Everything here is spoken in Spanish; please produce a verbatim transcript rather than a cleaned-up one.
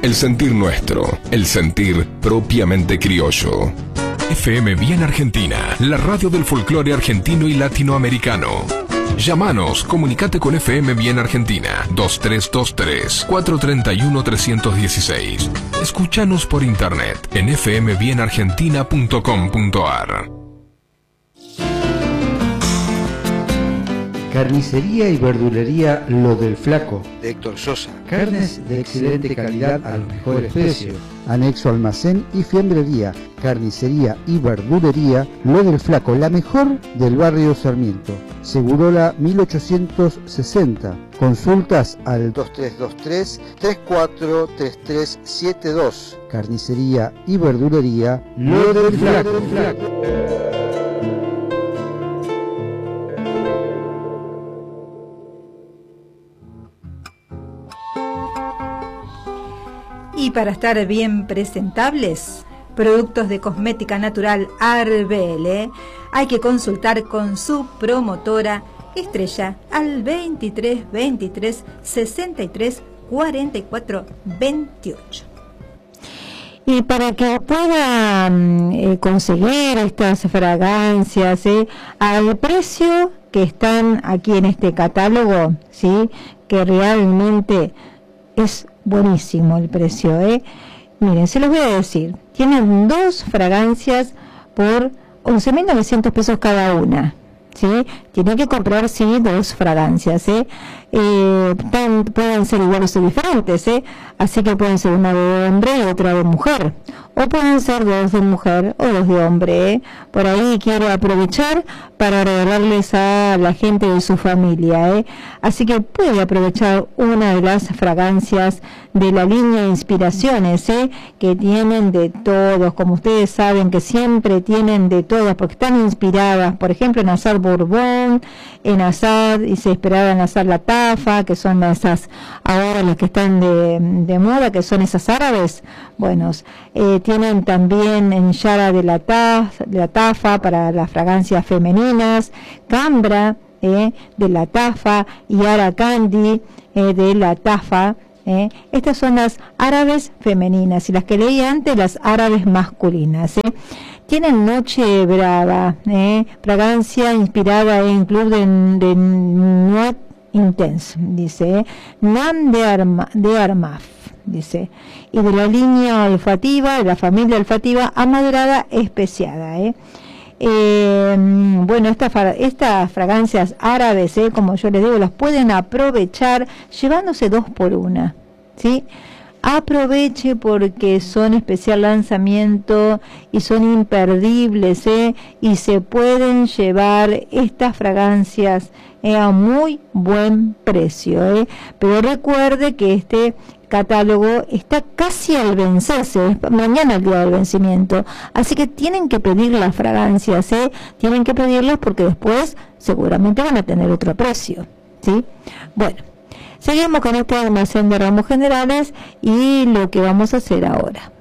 el sentir nuestro, el sentir propiamente criollo. F M Bien Argentina, la radio del folclore argentino y latinoamericano. Llámanos, comunicate con F M Bien Argentina, dos tres dos tres, cuatro tres uno, tres uno seis. Escúchanos por internet en f m bien argentina punto com punto a r. Carnicería y verdulería Lo del Flaco, de Héctor Sosa. Carnes de excelente calidad a los mejores precios. Anexo almacén y fiambrería. Carnicería y verdulería Lo del Flaco, la mejor del barrio Sarmiento. Segurola mil ochocientos sesenta. Consultas al dos tres dos tres, tres cuatro tres tres siete dos. Carnicería y verdulería Lo del Flaco. Y para estar bien presentables, productos de cosmética natural Arbele, hay que consultar con su promotora Estrella al veintitrés veintitrés sesenta y tres cuarenta y cuatro veintiocho. Y para que puedan eh, conseguir estas fragancias eh, al precio que están aquí en este catálogo, sí, que realmente es buenísimo el precio, ¿eh? Miren, se los voy a decir. Tienen dos fragancias por once mil novecientos pesos cada una, ¿sí? Tienen que comprar, sí, dos fragancias, ¿eh? Eh, tan, pueden ser iguales o diferentes, ¿eh? Así que pueden ser una de hombre y otra de mujer. O pueden ser dos de mujer o dos de hombre, ¿eh? Por ahí quiero aprovechar para regalarles a la gente de su familia, ¿eh? Así que puede aprovechar una de las fragancias de la línea Inspiraciones, ¿eh? Que tienen de todos, como ustedes saben que siempre tienen de todas, porque están inspiradas, por ejemplo, en Assad Bourbon, en Assad, y se esperaba en Assad La Tafa, que son esas, ahora las que están de, de moda, que son esas árabes. Bueno, eh, tienen también en Yara de la, taf, de la Tafa para las fragancias femeninas, Cambra eh, de la Tafa y Ara Candy eh, de la Tafa. Eh. Estas son las árabes femeninas y las que leí antes, las árabes masculinas. Eh. Tienen Noche Brava, eh, fragancia inspirada en Club de, de Nuat Intense, dice, eh. Nam de, Arma, de Armaf, dice, y de la línea olfativa, de la familia olfativa amaderada especiada, eh. Eh, bueno, estas esta fragancias árabes, eh, como yo les digo, las pueden aprovechar llevándose dos por una, ¿sí? Aproveche porque son especial lanzamiento y son imperdibles, ¿eh? Y se pueden llevar estas fragancias eh, a muy buen precio, ¿eh? Pero recuerde que este catálogo está casi al vencerse, mañana el día del vencimiento, así que tienen que pedir las fragancias, ¿eh? Tienen que pedirlas porque después seguramente van a tener otro precio, ¿sí? Bueno, seguimos con este almacén de ramos generales y lo que vamos a hacer ahora.